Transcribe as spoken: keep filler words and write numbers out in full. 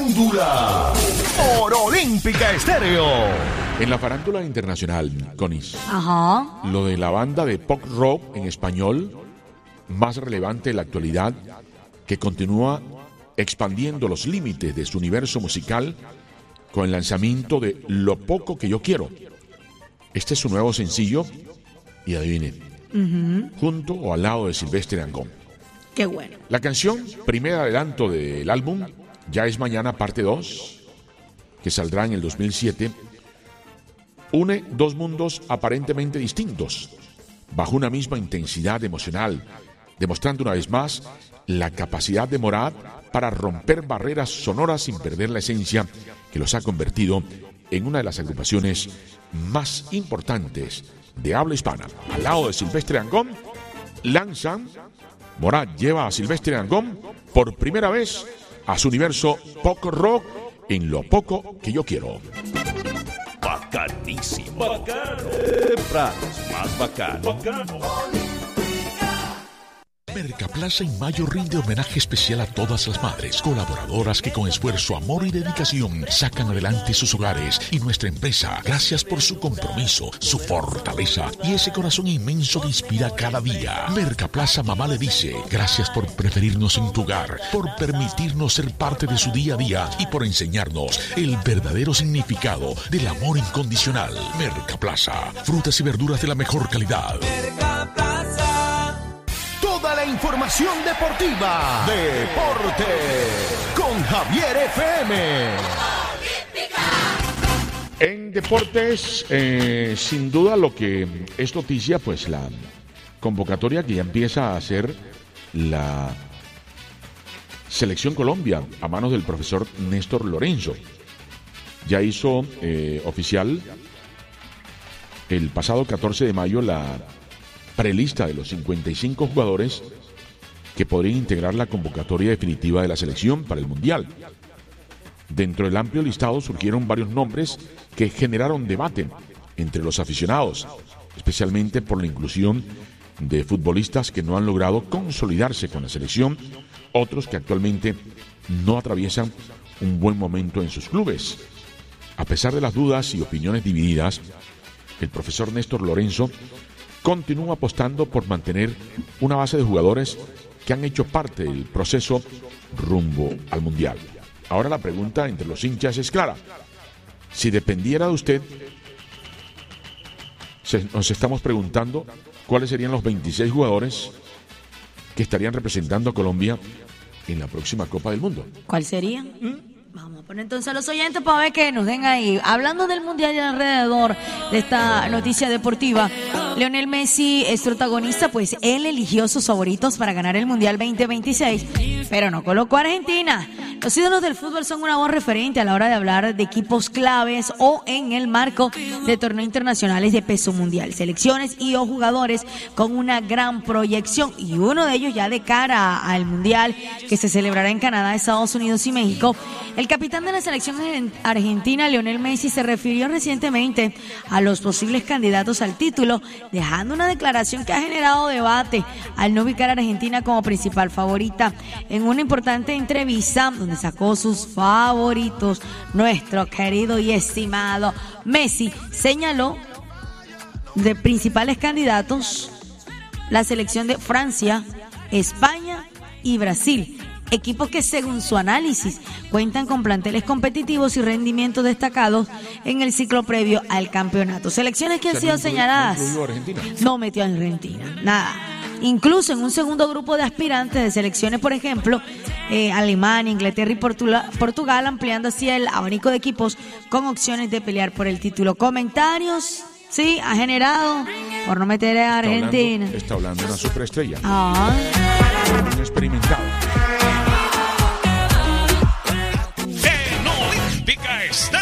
farándula por Olímpica Estéreo. En la farándula internacional, Conis, Ajá. lo de la banda de pop rock en español más relevante en la actualidad, que continúa expandiendo los límites de su universo musical con el lanzamiento de Lo Poco Que Yo Quiero. Este es su nuevo sencillo y adivinen, uh-huh. junto o al lado de Silvestre Dangond. Qué bueno. La canción, primer adelanto del álbum, Ya Es Mañana parte dos, que saldrá en el dos mil siete, une dos mundos aparentemente distintos, bajo una misma intensidad emocional, demostrando una vez más la capacidad de Morat para romper barreras sonoras sin perder la esencia que los ha convertido en una de las agrupaciones más importantes de habla hispana. Al lado de Silvestre Dangond, lanzan, Morat lleva a Silvestre Dangond por primera vez a su universo pop rock en Lo Poco Que Yo Quiero. Bacanísimo. Bacano. Prados más bacano. Bacano. Mercaplaza en mayo rinde homenaje especial a todas las madres, colaboradoras que con esfuerzo, amor y dedicación sacan adelante sus hogares y nuestra empresa. Gracias por su compromiso, su fortaleza y ese corazón inmenso que inspira cada día. Mercaplaza Mamá le dice, gracias por preferirnos en tu hogar, por permitirnos ser parte de su día a día y por enseñarnos el verdadero significado del amor incondicional. Mercaplaza, frutas y verduras de la mejor calidad. Mercaplaza. Toda la información deportiva. Deporte con Javier F M. En deportes, eh, sin duda lo que es noticia, pues la convocatoria que ya empieza a hacer la Selección Colombia a manos del profesor Néstor Lorenzo. Ya hizo eh, oficial el pasado catorce de mayo la prelista de los cincuenta y cinco jugadores que podrían integrar la convocatoria definitiva de la selección para el Mundial. Dentro del amplio listado surgieron varios nombres que generaron debate entre los aficionados, especialmente por la inclusión de futbolistas que no han logrado consolidarse con la selección, otros que actualmente no atraviesan un buen momento en sus clubes. A pesar de las dudas y opiniones divididas, el profesor Néstor Lorenzo continúa apostando por mantener una base de jugadores que han hecho parte del proceso rumbo al Mundial. Ahora la pregunta entre los hinchas es clara. Si dependiera de usted, nos estamos preguntando cuáles serían los veintiséis jugadores que estarían representando a Colombia en la próxima Copa del Mundo. ¿Cuál sería? ¿Mm? Vamos a poner entonces a los oyentes para ver que nos den ahí. Hablando del Mundial y alrededor de esta noticia deportiva, Lionel Messi es protagonista, pues él eligió sus favoritos para ganar el Mundial veinte veintiséis, pero no colocó a Argentina. Los ídolos del fútbol son una voz referente a la hora de hablar de equipos claves o en el marco de torneos internacionales de peso mundial, selecciones y o jugadores con una gran proyección, y uno de ellos ya de cara al Mundial que se celebrará en Canadá, Estados Unidos y México. El capitán de la selección argentina, Lionel Messi, se refirió recientemente a los posibles candidatos al título, dejando una declaración que ha generado debate al no ubicar a Argentina como principal favorita. En una importante entrevista donde sacó sus favoritos, nuestro querido y estimado Messi señaló de principales candidatos la selección de Francia, España y Brasil, equipos que según su análisis cuentan con planteles competitivos y rendimientos destacados en el ciclo previo al campeonato. Selecciones que han sido señaladas. No metió a Argentina, nada. Incluso en un segundo grupo de aspirantes de selecciones, por ejemplo, eh, Alemania, Inglaterra y Portugal, Portugal, ampliando así el abanico de equipos con opciones de pelear por el título. Comentarios, sí, ha generado por no meter a Argentina. Está hablando, está hablando una superestrella. Ah. Un experimentado.